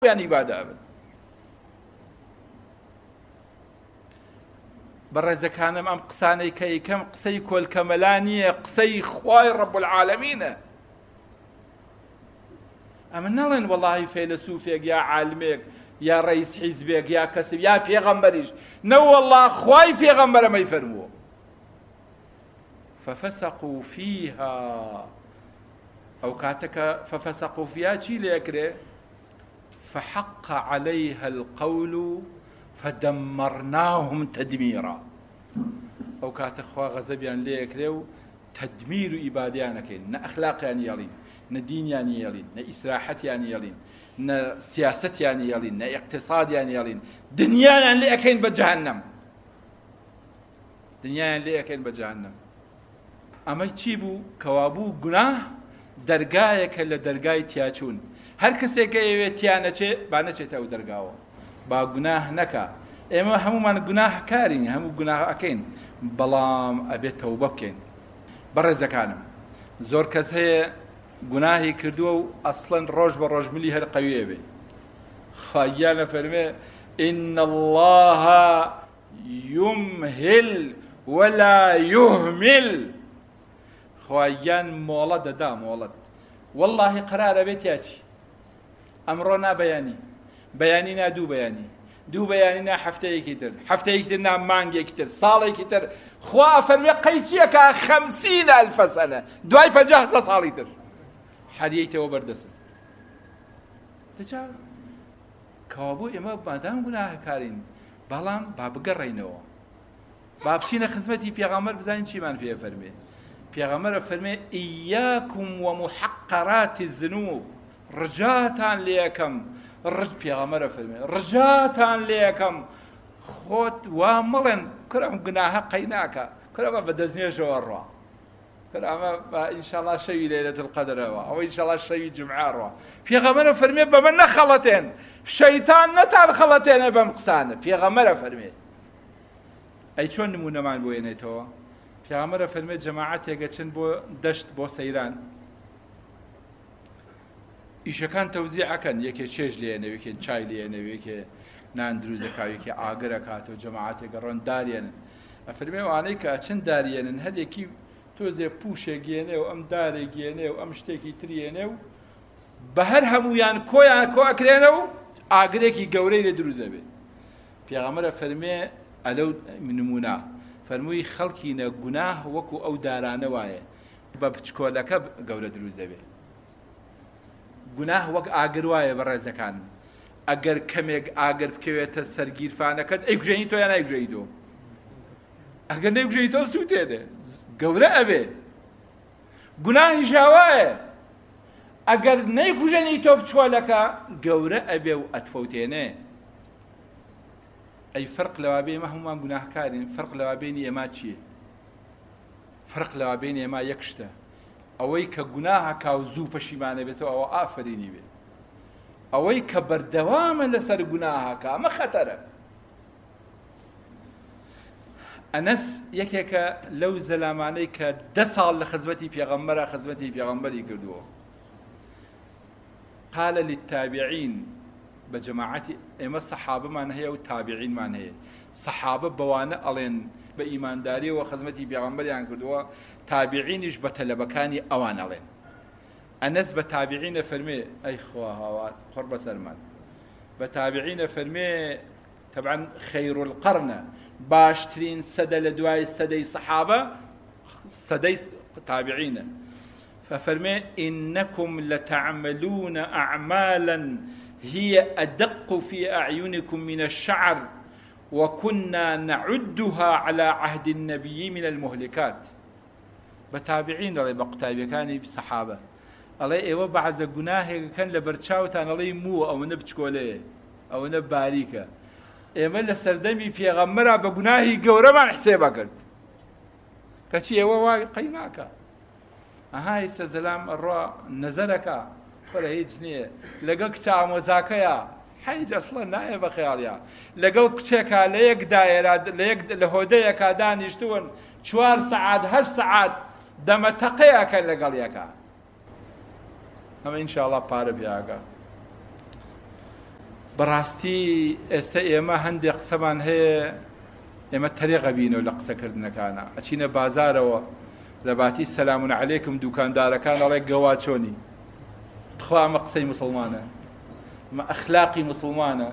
يعني بعد أبد برز كانم أم قساني كي كم قسي كل كملانية قسي خواي رب العالمين أما نلين والله فيلسوفيك يا عالميك يا رئيس حزبك يا كسب يا پیغمبريش نو والله خواي پیغمبر ما يفرموه ففسقوا فيها أو كاتك ففسقوا فيها شي ليكره فحق عليها القول فدمرناهم تدميرا أو كاتخوا غزبيان ليكريو تدمير إباديانكين نا أخلاق يعني يلين نا دين يعني يلين نا إسراحة يعني يلين نا سياسة يعني يلين نا اقتصاد يعني يلين دنيا يعني ليكين بجهنم دنيا يعني ليكين بجهنم أما يتشيبوا كوابو گناه درگایەکە لە دەرگای تیاچوون هەر کەسێکە ئەوێت تیانەچێ با نەچێتە ئەو دەرگاوە با گوناه نەکا ئێمە هەمومان گوناهکارین هەموو گوناه ئەکەین بەڵام ئەبێت تەوبە بکەین بەڕێزەکانم زۆر کەس هەیە گوناهی کردووە و ئەسڵەن ڕۆژ بە ڕۆژ ملی هەر قەویە بێ خواگیانە فەرمێ إن الله يمهل ولا يهمل خواهیان مولد دا مولد والله قرار بيت ياتي امرنا بيانينا دو بيانينا حفتي يكتر نا مانج يكتر صالة يكتر خوا فرمي قيتيك 50,000 سنة دواي فجاه صاليتر حديته وبردس تجا كوابو اما مادام گناه كارين بلام باب قرينو باب سينا خدمتي پیغمبر بزانين چی من فيه فرمي پیغمبر فرمي إياكم ومحقرات الذنوب رجاتان ليكم پیغمبر فرمي رجاتان ليكم خود واملن كرام گناه قيناك كرام بدزنيش وروا كرام إن شاء الله شيء ليلة القدر أو إن شاء الله شيء جمعة روا پیغمبر فرمي بمن خلتين شيطان نتان خلتين بمقصان پیغمبر فرمي أي شون نمونه من بوينيتوا پیغمبر فرمي جماعتێکە چن بۆ دەشت بۆ سەیران ئیشەکان تەوزیعەکەن یەکێ چێژ لێنەوە یەکێ چای لێنەوە یەکێ نان دروزەکە یەکێ ئاگرە کاتەوە جەماعەتێکە ڕۆن دارێنن ئەفەرمێ وانەی کە چن دارێنن هەرێکی تۆزێ پوشێک گێنێ و ئەم دارێک گێنێ و ئەم شتێکی ترێنێ و بە هەر هەموویان کۆیان کۆ ئەکرێنە و ئاگرێکی گەورەی لێ دروزە بێ پیغمبر فەرمێ ئەلەو نمونە فرمووی خەڵکینە گوناه وەکو ئەو دارانە وایە بە بچکۆلەکە گەورە دروست دەبێت گوناه وەک ئاگر وایە بەڕێزەکان ئەگەر کەمێک ئاگر بکەوێتە سەر گیرفانەکەت ئەیگوژێنیتۆ یان نایگوژێنیتۆ ئەگەر نەیگوژێنیتۆ سووتێنێ گەورە ئەبێ گوناهی ژاوایە ئەگەر نەیگوژێنیتۆ بچکۆلەکە گەورە ئەبێ و ئەتفەوتێنێ أي فرق لوابين ما هم جناه كارين فرق لوابين يما شيء فرق لوابين يما يكشته أوي كجناه كوزو بشيمانة بتو أو آفريني بي أوي كبردوام لسر جناه كما خطر أنس يكيك لو زلماني كدسال لخزبتي في غمبري كردوه قال للتابعين بجماعتي اما صحابه من هي وتابعين من هي صحابه بوانا الين بايمانداري وخدمتي پیغمبر يعني كدوا تابعينش بتلبكاني اوان الين الناس بتابعين فرمي اي خوا قرب سلمان بتابعين فرمي طبعا خير القرن باشترين سد لدواي سدي صحابه سدي تابعين ففرمي انكم لتعملون اعمالا هي أدق في أعينكم من الشعر وكنا نعدها على عهد النبي من المهلكات بتابعين الله بقتابي كان بصحابة الله إيوه بعض جناه كان لبرشاوتان الله مو أو نبتشكوله أو نباريكه إيمان لسردمي في غمرة بجناهي جورا ما نحسبها قلت كشي إيوه قيناك هاي سلام الرا نزلك ولا هيج نية لقاك تعم وزاكيا حيج أصلاً نائب بخياليا لقاك شكا ليك دائرة ليك لهوديك دان يشتون 4 ساعات 8 ساعات دم تقيا كان لقاليك أما إن شاء الله بارب ياقا بەڕاستی ئێستا ئێمە هەندێک قسەمان هەیە ئێمە تەرێغە بینەوە لە قسەکردنەکانە ئەچینە بازارەوە لە باتی سەلامون عەلەیکم دوکاندارەکان ئەڵێ گەوا چۆنی خوا ئەمە قسەی مسڵمانە ئەمە ئەخلاقی مسڵمانە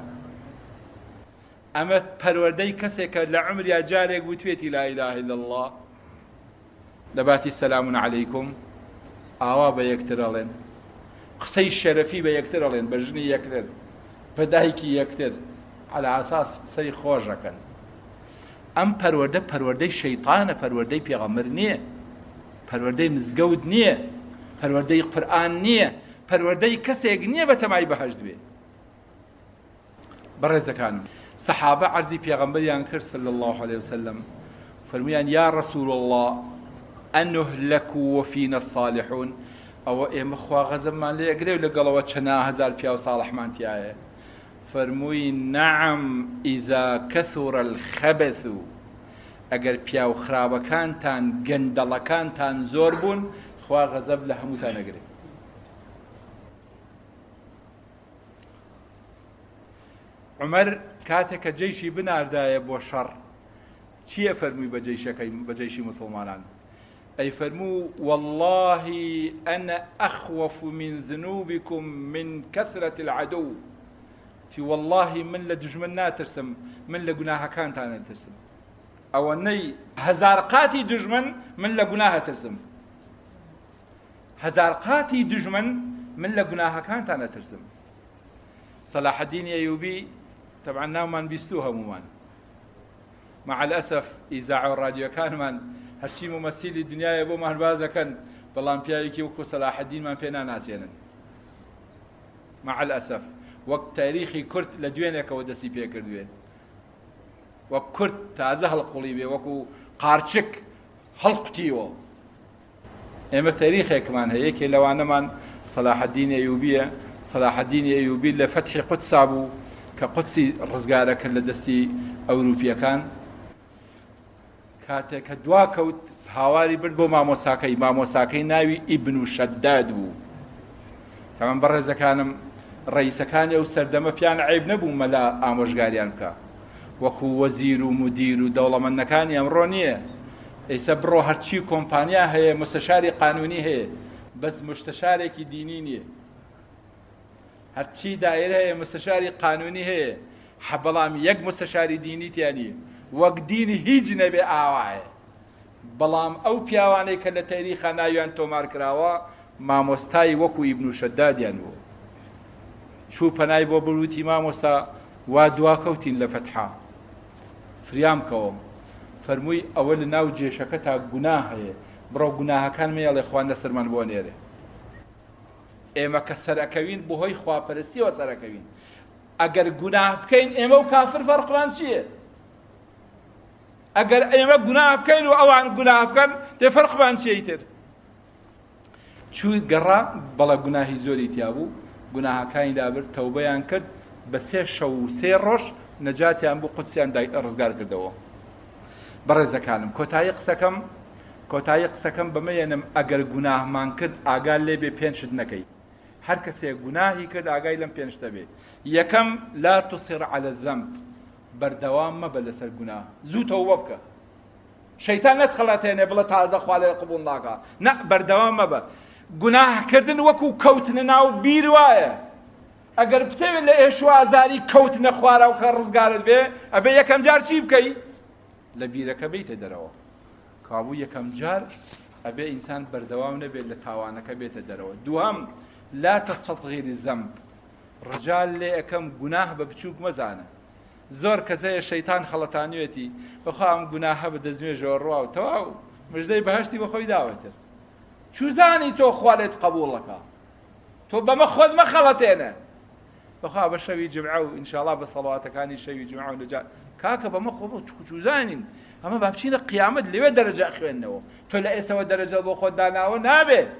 ئەمە پەروەردەی کەسێکە لە عمریا جارێک گوتوێتی لا ئیلاهە ئیلا الله لە باتی سەلامون عەلەیکم ئاوا بە یەکتر ئەڵێن قسەی شەرەفی بە یەکتر ئەڵێن بە ژنی یەکتر بە دایکی یەکتر على ئاساس قسەی خۆشەکەن ئەم پەروەردەی شەیطانە پەروەردەی پێغەمبەر نییە پەروەردەی مزگەوت نییە پەروەردەی قورئان نییە پەروەردەی کەسێک نییە بە تەمای بەهەشت بێ بەڕێزەکانم سەحابە عەرزی پێغەمبەریان کرد صلی الله عليه وسلم فەرموویان یا رسول الله ئەنهلەک وفینا الصالحون ئەوە ئێمە خوا غەزەبمان لێ ئەگرێ و لەگەڵەوە چەنا هەزار پیا و ساڵحمان تایە فەرمووی نەعەم ئیذا کەثوڕ الخەبەث ئەگەر پیا و خراوەکانتان گەندەڵەکانتان زۆر بوون خوا غەزەب لە هەمووتان ئەگرێ عومەر کاتێک کە جەیشی بناردایە بۆ شەڕ چییە فەرمووی بە جەیشی مسڵمانان ئەی فەرموو والله أنا أخوف من ذنوبكم من كثرة العدو تی والله من لە دژمن ناترسم من لە گوناهەکانتان نەترسم ئەوەنەی هەزار قاتی دژمن من لە گوناهە ترسم هەزار قاتی دژمن من لە گوناهەکانتان نەترسم صلاح الدین ئەیوبی طبعا ناومان بیستوو هەموومان مع الأسف ئیزاع و ڕادیۆکانمان هەرچی ممەسیلی دنیاە بۆمان بازەکەن بەڵام پیاوێکی وەکو سەلاح الدینمان پێ ناناسێنن مع الأسف وەک تاریخی کورد لە دوێنێکەوە دەستی پێ کردوێ وەک کورد تازە هەڵقوڵی بێ وەکو قارچک هەڵقوتیوە ئێمە تاریخێکمان هەیە یەکێ لەوانەمان صلاح الدین ئەیوبیە صلاح الدین ئەیوبی لە فەتحی قودسا بوو کە قودسی ڕزگارە کرد لە دەستی ئەوروپیەکان کاتێک کە دوا کەوت هاواری برد بۆ مامۆساکەی ناوی ئیبن و شەداد بوو تەمەن بەڕێزەکانم ڕئیسەکانی ئەو سەردەمە پیان عیب نەبوو مەلا ئامۆژگاریان بکە وەکو وەزیر و مدیر و دەوڵەمەندەکانی ئەمڕۆ نییە ئێستا بڕۆ هەرچی کۆمپانیا هەیە مستەشاری قانونی هەیە بەس مستەشارێکی دینی نییە هەرچی دایرە هەیە مستەشاری قانونی هەیە بەڵام یەک مستەشاری دینی تیان نییە وەک دینی هیچ نەبێ ئاوایە بەڵام ئەو پیاوانەی کە لە تاریخا ناویان تۆمار کراوە مامۆستای وەکو ئیبن و شەدادیان بوو چوو پەنای بۆ بروتی مامۆستا وا دواکەوتین لە فەتحا فریام کەوم فەرمووی ئەوە لە ناو جێشەکە تا گوناه هەیە بڕۆ گوناهەکان مێڵێ خوان لەسەرمان بۆ نێرێ ئێمە کە سەرەکەوین بەهۆی خواپەرستیەوە سەرەکەوین ئەگەر گوناه بکەین ئێمە و کافر فەرقمان چییە ئەگەر ئێمە گوناه بکەین و ئەوان گوناه بکەن تێ فەرقمان چیەی تر چوو گەڕا بەڵە گوناهی زۆری تیا بوو گوناهەکانی دابرد تەوبەیان کرد بە 3 شەو و 3 ڕۆژ نەجاتیان بوو قودسیان ڕزگار کردەوە بەڕێزەکانم کۆتایی قسەکەم بەمەیەنم ئەگەر گوناهمان کرد ئاگال لێ بێ پێنجت نەکەی هەر کەسێک گوناهی کرد ئاگای لەم پێنجتە بێ یەکەم لا تصر على الذنب بەردەوام مەبە لەسەر گوناه زوو تەوبە بکە شەیتان نەتخەڵەتێنێ بڵێ تازە خوا لێ قبوڵ ناکا نە بەردەوام مەبە گوناهکردن وەکو کەوتنە ناو بیر وایە ئەگەر بتەوێت لە ئێش و ئازاری کەوتنە خوارەوە کە ڕزگارت بێ ئەبێ یەکەم جار چی بکەی لە بیرەکە بیتە دەرەوە کابوو یەکەم جار ئەبێ ئینسان بەردەوام نەبێت لە تاوانەکە بێتە دەرەوە دووەم لا تستصغر الذنب ڕجال لێ ئەەکەم گوناه بە بچووک مەزانە زۆر کەسەیە شەیتان خەڵەتانوێتی بەخوا ئەم گوناهە بەدەستنوێژەوە ڕوا و تەواو مژدەی بەهەشتی بەخۆی داوەتر چوزانی تۆ خوا لێت قبوڵەکە تۆ بەمە خۆت مەخەڵەتێنە بەخوا بە شەوی جمعە و ئینشاڵڵا بە سەڵەواتەکانی شەوی جمعە و لەجا کاکە بەمە خۆ بۆ چوزانین ئەمە با بچینە قیامەت لەوێ دەرەجە خوێندنەوە تۆ لە ئێستەوە دەرەجە بۆ خۆت داناوە نابێت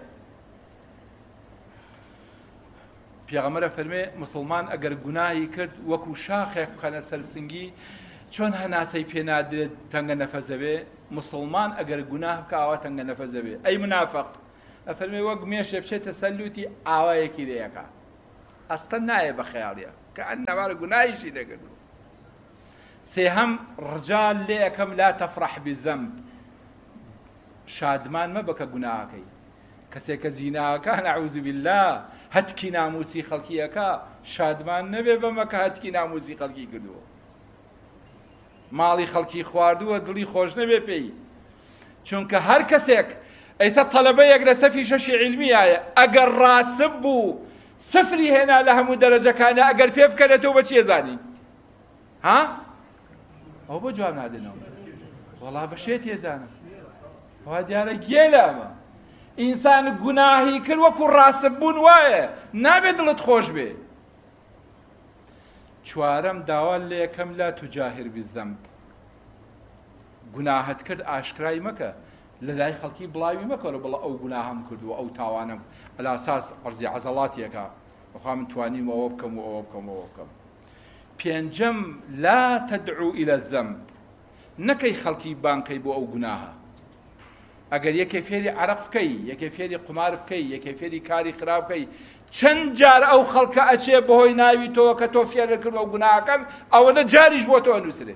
پێغەمبەر فەرمێ مسلمان ئەگەر گوناهی کرد وەکو شاخێک بکەنە سەر سنگی چۆن هەناسەی پێ نادرێت تەنگە نەفەزە بێ مسلمان ئەگەر گوناه بکە ئاوا تەنگە نەفەزە بێ ئەی منافق ئەفەرمێ وەک مێشێ بچێتە سەر لوتی ئاوایەکی لێیەکە ئەستە نایە بە خەیاڵیە کە ئەنەوار گوناهیشی دەکردو. سێهەم ڕجال لێ ئەەکەم لا تەفرح بالذەنب، شادمان مەبە کە گوناهەکەی. کەسێک کە زیناکە نەعوذ بالله هەتکی ناموسی خەڵکیەکە شادمان نەبێ بەمە کە هەتکی ناموسی خەڵکی کردووە، ماڵی خەڵکی خواردووە دڵی خۆش نەبێ پێی. چونکە هەر کەسێک ئەیسا تەلەبەیەک لە سەفی شەشی عیلمیایە ئەگەر ڕاسب بوو سفری هێنا لە هەموو دەرەجەکانە، ئەگەر پێ بکەنێتەوە بە چیە زانی؟ ها؟ ئەو بۆ جواب نادنەوە. وەڵا بە شێ تێزانم. وا دیارە گێلە ئەمە. ئینسان گوناهی کرد وەکو ڕاسب بوون وایە، نابێت دڵت خۆش بێ. چوارەم داوا لێ یەکەم لا توجاهر بالذەنب، گوناهت کرد ئاشکرای مەکە، لە لای خەڵکی بڵاوی مەکەوە بڵە ئەو گوناهەم کردووە ئەو تاوانم، ئەلاساس عەرزی عەزەڵاتیەکە بەخوا من توانیم ئەوە بکەم و ئەوە بکەم و ئەوە بکەم. پێنجەم لا تدعو إلى الذنب، نەکەی خەڵکی بانکەی بۆ ئەو گوناهە. ئەگەر یەکێ فێری عەرەق بکەی، یەکێ فێری قمار بکەی، یەکێ فێری کاری خراپ بکەی، چەند جار ئەو خەڵکە ئەچێ بەهۆی ناوی تۆ کە تۆ فێر کردن و گوناهەکەن ئەوەنە جاریش بۆ تۆ ئەنووسرێ.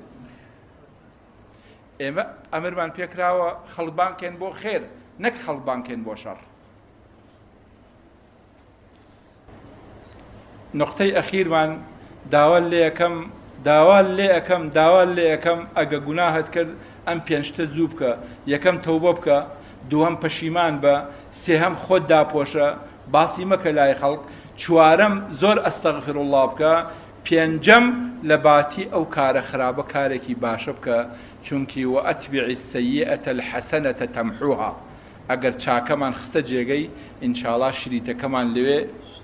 ئێمە ئەمرمان پێکراوە خەڵبانکێن بۆ خێر، نەک خەڵبانکێن بۆ شەڕ. نقطەی ئەخیرمان داوا لێ یەکەم ئەگە گوناهت کرد ئەم پێنجتە زوو بکە. یەکەم تەوبە بکە، دووەم پەشیمان بە، سێهەم خۆت داپۆشە، باسی مەکە لای خەڵک، چوارەم زۆر ئەستەغفرڵڵاه بکە، پێنجەم لە باتی ئەو کارە خراپە کارێکی باشە بکە، چونکی وەئەتبیعی السەیئەتە الحەسەنەتە تەمحوها. ئەگەر چاکەمان خستە جێگەی ئینشاڵڵا شریتەکەمان لەوێ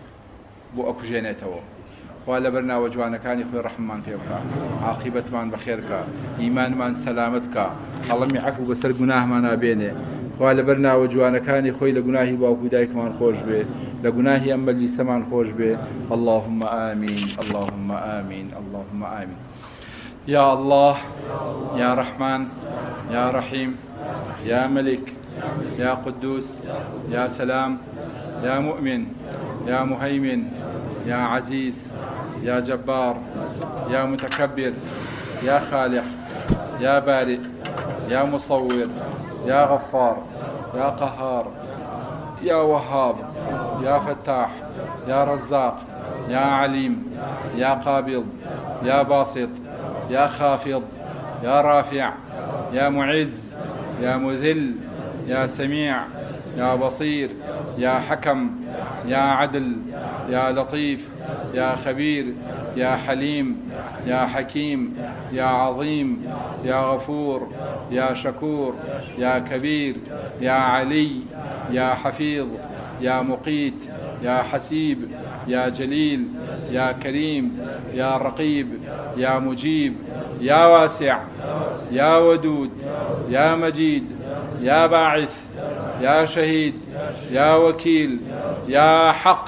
بۆ ئەکوژێنێتەوە. خوا لەبەر ناوە جوانەکانی خۆی ڕەحممان پێ بکە، عاقیبەتمان بەخێر بکە، ئیمانمان سەلامەت بکە، هەڵەمی عەفو بەسەر گوناهمان نابێنێ. خوا لەبەر ناوە جوانەکانی خۆی لە گوناهی باوکو دایکمان خۆش بێ، لە گوناهی ئەم مەجلیسەمان خۆش بێ. اللهم آمین، اللهم آمین، اللهم آمین. يا الله يا رحمن يا رحيم يا ملك يا قدوس يا سلام يا مؤمن يا مهيمن يا عزيز يا جبار يا متكبر يا خالق يا بارئ يا مصور يا غفار يا قهار يا وهاب يا فتاح يا رزاق يا عليم يا قابض يا باسط يا خافض يا رافع يا معز يا مذل يا سميع يا بصير يا حكم يا عدل يا لطيف يا خبير يا حليم يا حكيم يا عظيم يا غفور يا شكور يا كبير يا علي يا حفيظ يا مقيت يا حسيب يا جليل يا كريم يا رقيب يا مجيب يا واسع يا ودود يا مجيد يا باعث يا شهيد يا وكيل يا حق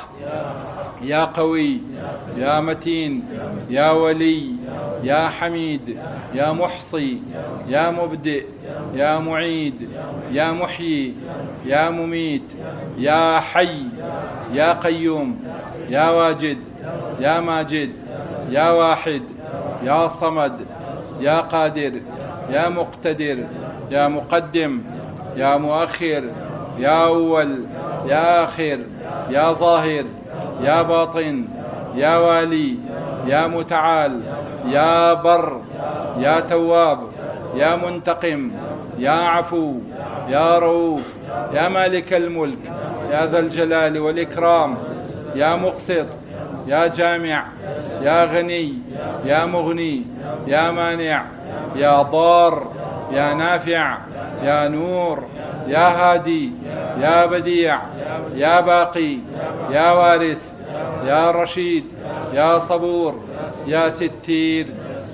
يا قوي يا متين يا ولي يا حميد يا محصي يا مبدئ يا معيد يا محيي يا مميت يا حي يا قيوم يا واجد يا ماجد يا واحد يا صمد يا قادر يا مقتدر يا مقدم يا مؤخر يا أول يا آخر يا ظاهر يا باطن يا والي يا متعال يا بر يا تواب يا منتقم يا عفو يا رؤوف يا مالك الملك يا ذا الجلال والإكرام يا مقسط يا جامع يا غني يا مغني يا مانع يا ضار يا نافع يا نور يا هادي يا بديع يا باقي يا وارث يا رشيد يا صبور يا ستير.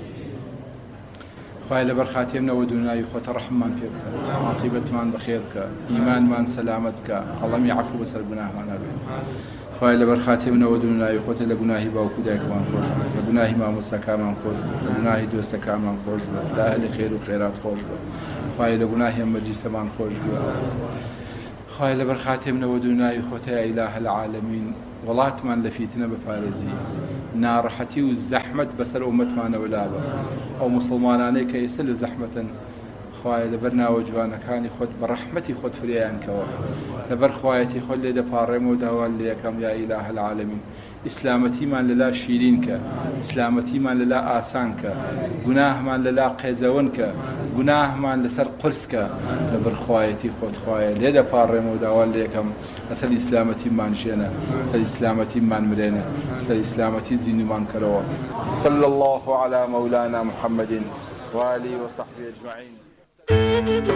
خواهی لبر خاتمنا و دنیای خود رحمان پێ بکە، عاقبەتمان بەخێر بکە، ئیمانمان سەلامەت بکە، هەڵەمی عەفو بەسەر گوناهمان نابێ. خواهی لبر خاتمنا و دنیای خود لە گوناهی باوکو دایکمان خۆش بە، لە گوناهی مامۆستاکانمان خۆش بە، لە گوناهی دۆستەکانمان خۆش بە، لە ئەهلی خێر و خێرات خۆش بە. خواهی لە گوناهی ئەم مەجلیسەمان خۆش بە. خواهی لبر خاتمنا و دنیای خود یا ئیلاهە العالەمین، وڵاتمان لە فیتنە بپارێزی، ناڕەحەتی و زەحمەت بەسەر ئومەتمانەوە لابە ئەو مسلمانانەی کە ئێستا لە زەحمەتن خوایە لەبەر ناوە جوانەکانی خۆت بە ڕەحمەتی خۆت فریان کەوە لەبەر خوایەتی خۆت لێ دەپاڕێمەوە داوان لێ یەکەم یا ئیلاهە العالەمین ئیسلامەتیمان لەلا شیرین کە ئیسلامەتیمان لەلا ئاسان کە گوناهمان لەلا قێزەون کە گوناهمان لەسەر قرس کە لەبەر خوایەتی خۆت خوایە لێ دەپاڕێمەوە داوان لێ یەکەم لەسەر ئیسلامەتیمان ژێنە لەسەر ئیسلامەتیمان مرێنە لەسەر ئیسلامەتی زیینمان کەرەوە صلى الله على مولانا محمد وآله وصحبه أجمعين